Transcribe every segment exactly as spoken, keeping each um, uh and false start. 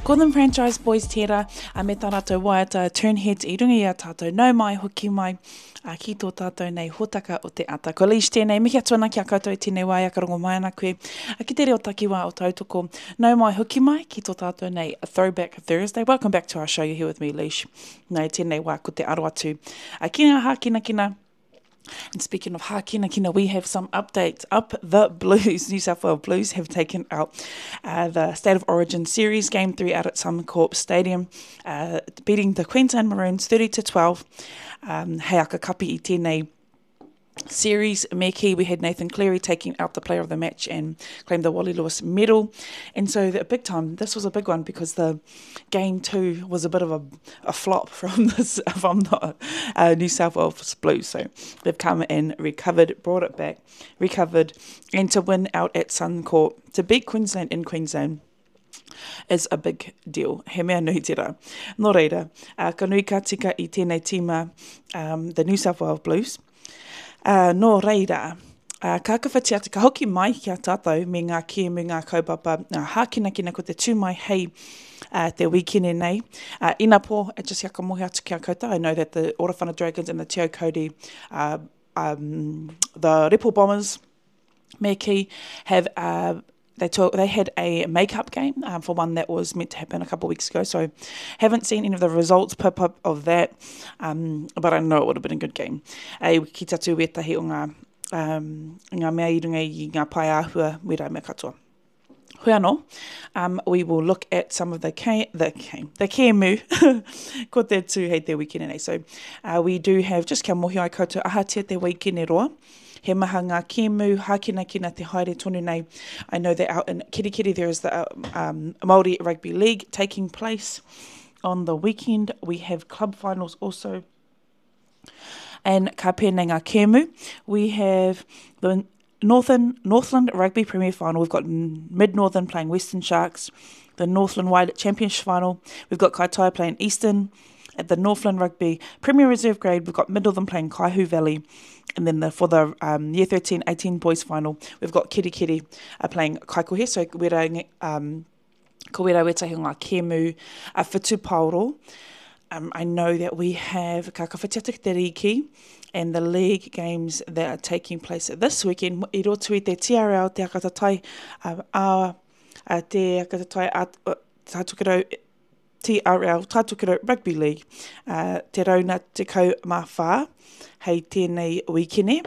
Ko them franchise boys tērā, a me tā rātou waiata turn heads I runga I a tātou nau mai, hoki mai, a ki tō tātou nei hotaka o te ata. Ko leis tēnei, mihi atuana ki a koutou I tēnei wai, a karongo mai ana koe. A ki te reo takiwa o tautoko, nau mai, hoki mai, ki tō tātou nei, a Throwback Thursday. Welcome back to our show, you're here with me, Leish. Nei tēnei wā ko te aro atu. A kina ha, kina kina. And speaking of Hakina Kina, we have some updates. Up the Blues, New South Wales Blues have taken out uh, the State of Origin Series, Game three out at Suncorp Stadium, uh, beating the Queensland Maroons thirty to twelve. Um, hei aka kapi I tēnei series. Meki, we had Nathan Cleary taking out the player of the match and claimed the Wally Lewis medal. And so the big time, this was a big one because the game two was a bit of a, a flop from this from the uh, New South Wales Blues. So they've come in, recovered, brought it back, recovered, and to win out at Suncorp, to beat Queensland in Queensland, is a big deal. He mea nui tira. Nō reira, uh, ka nui ka tika I tēnei tīma, um, the New South Wales Blues. Uh, nō reira, uh, ka kawhatia te ka hoki mai ki a tātou me ngā kia me ngā kaupapa, uh, hākina kina ko te tūmai hei uh, te wikine nei. Uh, ina pō, e just haka mohi atu ki a koutou. I know that the Orowhana Dragons and the Te Kodi, uh, um, the Ripple Bombers, me ki, have uh, They talk, They had a make-up game um, for one that was meant to happen a couple of weeks ago, so haven't seen any of the results pop up of that, um, but I know it would have been a good game. E ki tatu wetahi o ngā, um, ngā mea I runga I ngā pai āhua wera me katoa. Hui anō, um, we will look at some of the K, the K, the kēmu ko te tū hei te wikene nei. So uh, we do have, just kia mohi ai koutou ahatia te wikene roa. He maha ngā kēmu, hākina kina te haere tonu nei. I know that out in Kirikiri there is the um, Māori Rugby League taking place on the weekend. We have club finals also. And ka pēnei ngā kēmu, we have the Northern, Northland Rugby Premier Final. We've got Mid-Northern playing Western Sharks. The Northland Wide Championship Final. We've got Kaitaia playing Eastern. At the Northland Rugby Premier Reserve Grade, we've got Mid-Northern playing Kaihu Valley. And then the, for the um, Year thirteen eighteen Boys Final, we've got Kirikiri uh, playing Kaikohe. So wera, um, ko wera wetahi o ngā kēmu uh, whitu paoro. Um, I know that we have ka kawhatia te riki and the league games that are taking place this weekend. I roto I te T R L, te akatatai uh, a, uh, te akatatai a uh, tātukero T R L, Tātukero Rugby League, uh, te rauna te kau mā whā, hei tēnei wikene.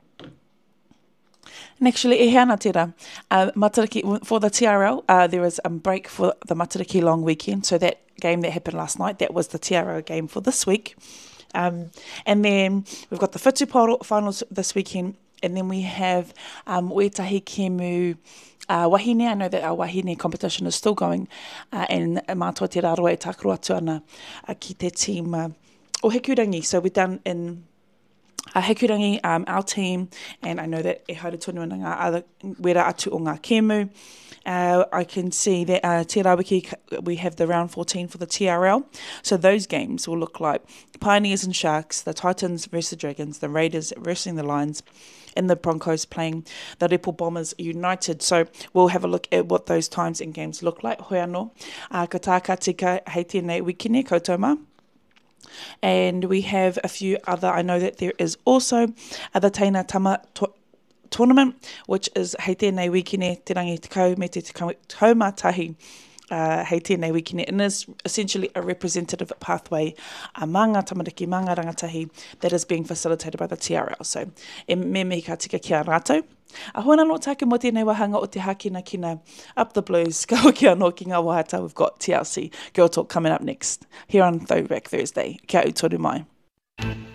And actually, e heana tērā, uh, Matariki, for the T R L, uh, there was a break for the Matariki long weekend, so that game that happened last night, that was the Te Aroha game for this week. Um, and then we've got the Whitu finals this weekend, and then we have um, Wetahi Kemu uh, Wahine. I know that our Wahine competition is still going, uh, and mātua te rāroa e tākaro atu ana uh, ki te team uh, o Hekurangi. So we're done in uh, Hekurangi, um, our team, and I know that e haere tonu ana ngā other wera atu o ngā Kemu. Uh, I can see that uh, Te Rawiki, we have the round fourteen for the T R L. So those games will look like Pioneers and Sharks, the Titans versus the Dragons, the Raiders versus the Lions, and the Broncos playing the Ripple Bombers United. So we'll have a look at what those times and games look like. Hoi anō, uh, ka tā ka tika hei tēnei wikine koutou mā. And we have a few other, I know that there is also uh, the Teina Tama to- tournament, which is hei tēnei wikine te rangi te kau me te taumatahi uh, hei tēnei wikine, and is essentially a representative pathway a mā ngā tamariki, mā ngā rangatahi that is being facilitated by the T R L. So e me me ka tika ki a rātou. A hoina no take mo tēnei wahanga o te Hakina Kina Up the Blues, ka hoki anō ki ngā wahata. We've got T L C Girl Talk coming up next here on Throwback Thursday. Kia utaru mai.